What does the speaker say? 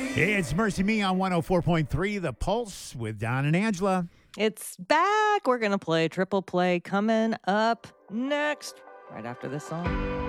Hey, it's Mercy Me on 104.3 The Pulse with Don and Angela. It's back. We're going to play Triple Play coming up next, right after this song.